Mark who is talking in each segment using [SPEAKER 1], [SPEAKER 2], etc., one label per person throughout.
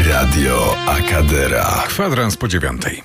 [SPEAKER 1] Radio Akadera.
[SPEAKER 2] Kwadrans po 9:00.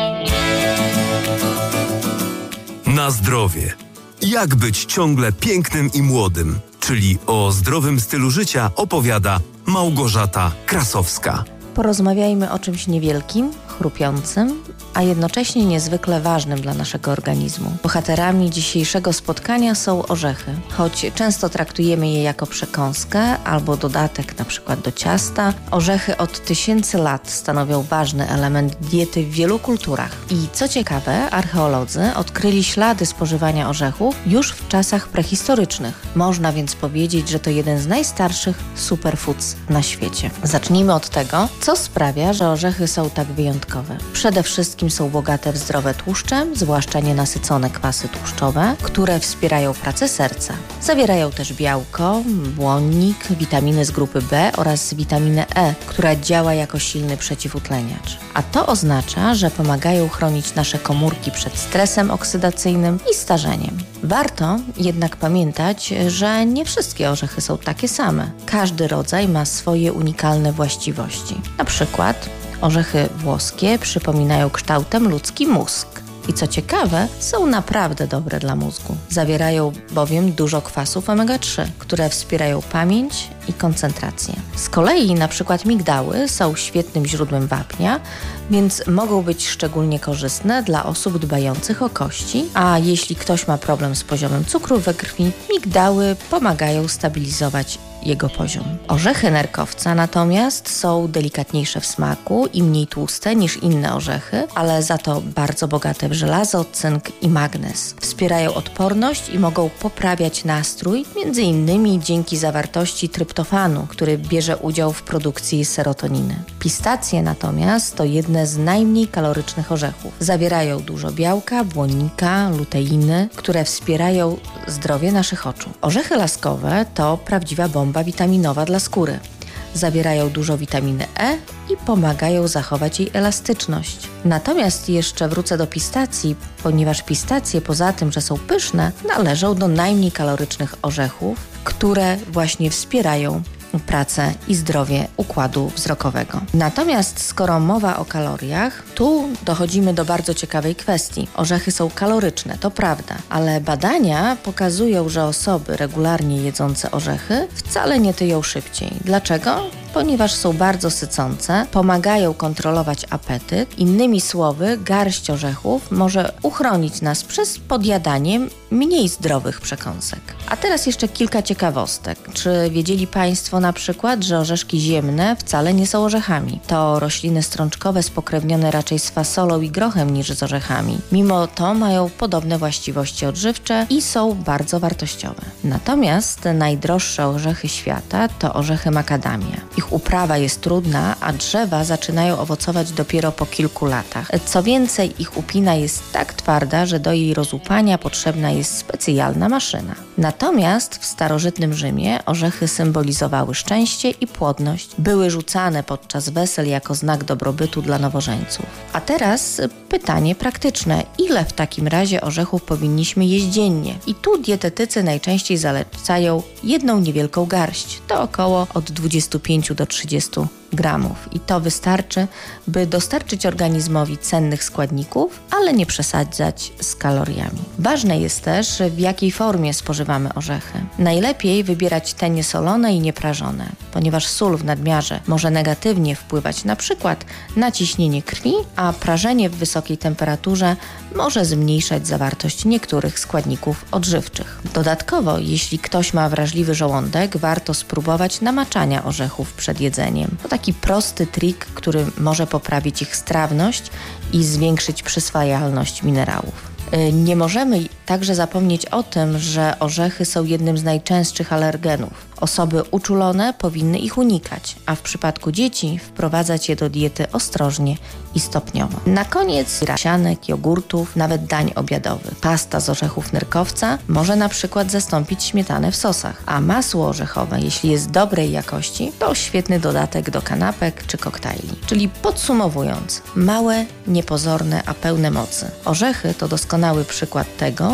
[SPEAKER 3] Na zdrowie. Jak być ciągle pięknym i młodym? Czyli o zdrowym stylu życia opowiada Małgorzata Krasowska.
[SPEAKER 4] Porozmawiajmy o czymś niewielkim, chrupiącym, a jednocześnie niezwykle ważnym dla naszego organizmu. Bohaterami dzisiejszego spotkania są orzechy. Choć często traktujemy je jako przekąskę albo dodatek na przykład do ciasta, orzechy od tysięcy lat stanowią ważny element diety w wielu kulturach. I co ciekawe, archeolodzy odkryli ślady spożywania orzechów już w czasach prehistorycznych. Można więc powiedzieć, że to jeden z najstarszych superfoods na świecie. Zacznijmy od tego, co sprawia, że orzechy są tak wyjątkowe. Przede wszystkim są bogate w zdrowe tłuszcze, zwłaszcza nienasycone kwasy tłuszczowe, które wspierają pracę serca. Zawierają też białko, błonnik, witaminy z grupy B oraz witaminę E, która działa jako silny przeciwutleniacz. A to oznacza, że pomagają chronić nasze komórki przed stresem oksydacyjnym i starzeniem. Warto jednak pamiętać, że nie wszystkie orzechy są takie same. Każdy rodzaj ma swoje unikalne właściwości. Na przykład orzechy włoskie przypominają kształtem ludzki mózg. I co ciekawe, są naprawdę dobre dla mózgu. Zawierają bowiem dużo kwasów omega-3, które wspierają pamięć i koncentrację. Z kolei na przykład migdały są świetnym źródłem wapnia, więc mogą być szczególnie korzystne dla osób dbających o kości, a jeśli ktoś ma problem z poziomem cukru we krwi, migdały pomagają stabilizować jego poziom. Orzechy nerkowca natomiast są delikatniejsze w smaku i mniej tłuste niż inne orzechy, ale za to bardzo bogate w żelazo, cynk i magnez. Wspierają odporność i mogą poprawiać nastrój, między innymi dzięki zawartości tryptofanu, który bierze udział w produkcji serotoniny. Pistacje natomiast to jedne z najmniej kalorycznych orzechów. Zawierają dużo białka, błonnika, luteiny, które wspierają zdrowie naszych oczu. Orzechy laskowe to prawdziwa bomba witaminowa dla skóry. Zawierają dużo witaminy E i pomagają zachować jej elastyczność. Natomiast jeszcze wrócę do pistacji, ponieważ pistacje poza tym, że są pyszne, należą do najmniej kalorycznych orzechów, które właśnie wspierają pracę i zdrowie układu wzrokowego. Natomiast skoro mowa o kaloriach, tu dochodzimy do bardzo ciekawej kwestii. Orzechy są kaloryczne, to prawda, ale badania pokazują, że osoby regularnie jedzące orzechy wcale nie tyją szybciej. Dlaczego? Ponieważ są bardzo sycące, pomagają kontrolować apetyt. Innymi słowy, garść orzechów może uchronić nas przed podjadaniem mniej zdrowych przekąsek. A teraz jeszcze kilka ciekawostek. Czy wiedzieli Państwo na przykład, że orzeszki ziemne wcale nie są orzechami? To rośliny strączkowe spokrewnione raczej z fasolą i grochem niż z orzechami. Mimo to mają podobne właściwości odżywcze i są bardzo wartościowe. Natomiast najdroższe orzechy świata to orzechy makadamia. Ich uprawa jest trudna, a drzewa zaczynają owocować dopiero po kilku latach. Co więcej, ich upina jest tak twarda, że do jej rozłupania potrzebna jest specjalna maszyna. Natomiast w starożytnym Rzymie orzechy symbolizowały szczęście i płodność. Były rzucane podczas wesel jako znak dobrobytu dla nowożeńców. A teraz pytanie praktyczne. Ile w takim razie orzechów powinniśmy jeść dziennie? I tu dietetycy najczęściej zalecają jedną niewielką garść. To około od 25 do 30 gramów. I to wystarczy, by dostarczyć organizmowi cennych składników, ale nie przesadzać z kaloriami. Ważne jest też, w jakiej formie spożywamy orzechy. Najlepiej wybierać te niesolone i nieprażone, ponieważ sól w nadmiarze może negatywnie wpływać na przykład na ciśnienie krwi, a prażenie w wysokiej temperaturze może zmniejszać zawartość niektórych składników odżywczych. Dodatkowo, jeśli ktoś ma wrażliwy żołądek, warto spróbować namaczania orzechów przed jedzeniem. To taki prosty trik, który może poprawić ich strawność i zwiększyć przyswajalność minerałów. Nie możemy także zapomnieć o tym, że orzechy są jednym z najczęstszych alergenów. Osoby uczulone powinny ich unikać, a w przypadku dzieci wprowadzać je do diety ostrożnie i stopniowo. Na koniec rasianek, jogurtów, nawet dań obiadowych. Pasta z orzechów nerkowca może na przykład zastąpić śmietanę w sosach, a masło orzechowe, jeśli jest dobrej jakości, to świetny dodatek do kanapek czy koktajli. Czyli podsumowując, małe, niepozorne, a pełne mocy. Orzechy to doskonały przykład tego,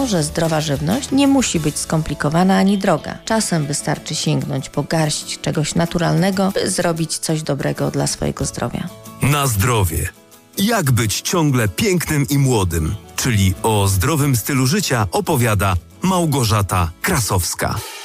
[SPEAKER 4] to, że zdrowa żywność nie musi być skomplikowana ani droga. Czasem wystarczy sięgnąć po garść czegoś naturalnego, by zrobić coś dobrego dla swojego zdrowia.
[SPEAKER 3] Na zdrowie. Jak być ciągle pięknym i młodym, czyli o zdrowym stylu życia opowiada Małgorzata Krasowska.